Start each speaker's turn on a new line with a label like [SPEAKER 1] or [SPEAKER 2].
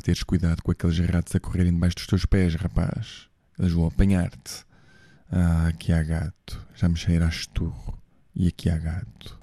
[SPEAKER 1] melhor teres cuidado com aqueles ratos a correrem debaixo dos teus pés, rapaz. Eles vão apanhar-te. Ah, aqui há gato. Já me cheira a esturro. E aqui há gato.